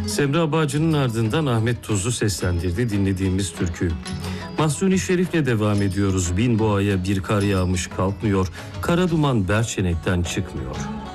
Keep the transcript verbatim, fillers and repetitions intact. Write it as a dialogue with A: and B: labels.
A: Semra Bağcı'nın ardından Ahmet Tuzlu seslendirdi dinlediğimiz türküyü. Mahsuni Şerif'le devam ediyoruz. Bin boğaya bir kar yağmış kalkmıyor, kara duman Berçenek'ten çıkmıyor.